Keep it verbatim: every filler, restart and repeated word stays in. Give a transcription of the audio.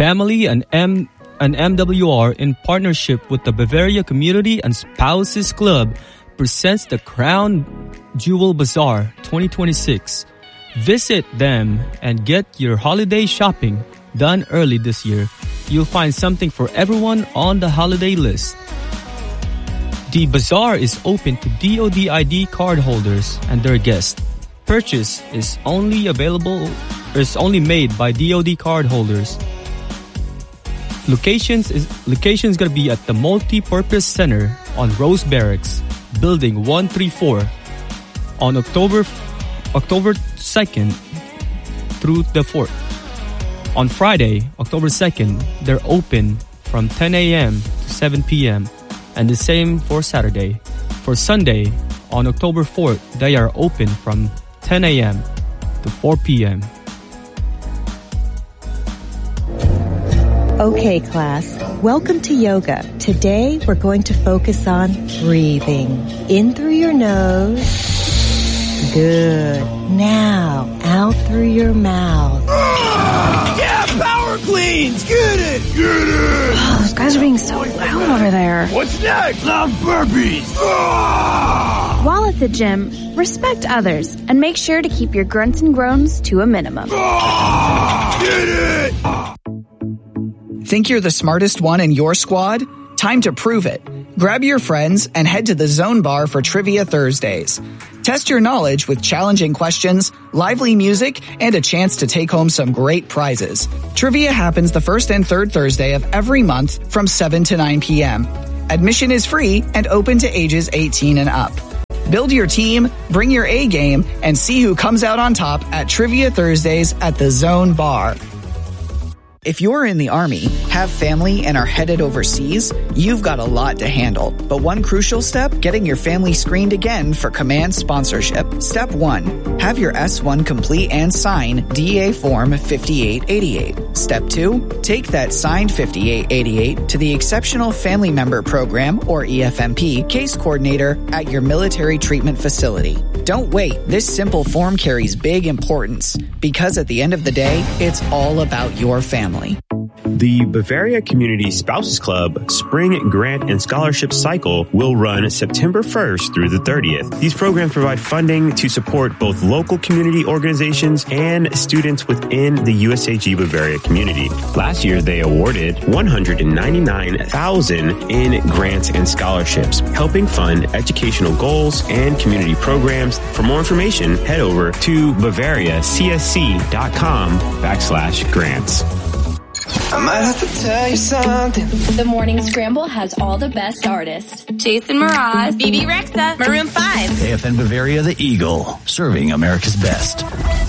Family and M and M W R, in partnership with the Bavaria Community and Spouses Club, presents the Crown Jewel Bazaar twenty twenty-six. Visit them and get your holiday shopping done early this year. You'll find something for everyone on the holiday list. The bazaar is open to D O D I D card holders and their guests. Purchase is only available is only made by D O D card holders. Locations is location's gonna be at the Multi-Purpose Center on Rose Barracks, Building one thirty-four, on October October second through the fourth. On Friday, October second, they're open from ten a.m. to seven p.m. and the same for Saturday. For Sunday, on October fourth, they are open from ten a.m. to four p.m. Okay, class, welcome to yoga. Today, we're going to focus on breathing. In through your nose. Good. Now, out through your mouth. Yeah, power cleans! Get it! Get it! Oh, those guys are being so loud over there. What's next? Loud burpees! While at the gym, respect others and make sure to keep your grunts and groans to a minimum. Get it! Think you're the smartest one in your squad? Time to prove it. Grab your friends and head to the Zone Bar for Trivia Thursdays. Test your knowledge with challenging questions, lively music, and a chance to take home some great prizes. Trivia happens the first and third Thursday of every month from seven to nine p.m. Admission is free and open to ages eighteen and up. Build your team, bring your A game, and see who comes out on top at Trivia Thursdays at the Zone Bar. If you're in the Army, have family, and are headed overseas, you've got a lot to handle. But one crucial step, getting your family screened again for command sponsorship. Step one, have your S one complete and sign D A Form fifty-eight eighty-eight. Step two, take that signed fifty-eight eighty-eight to the Exceptional Family Member Program, or E F M P, case coordinator at your military treatment facility. Don't wait. This simple form carries big importance because at the end of the day, it's all about your family. The Bavaria Community Spouses Club Spring Grant and Scholarship Cycle will run September first through the thirtieth. These programs provide funding to support both local community organizations and students within the U S A G Bavaria community. Last year, they awarded one hundred ninety-nine thousand dollars in grants and scholarships, helping fund educational goals and community programs. For more information, head over to bavariacsc.com backslash grants. I might have to tell you something. The Morning Scramble has all the best artists. Jason Mraz, B B Rexa, Maroon five. A F N Bavaria, the Eagle, serving America's best.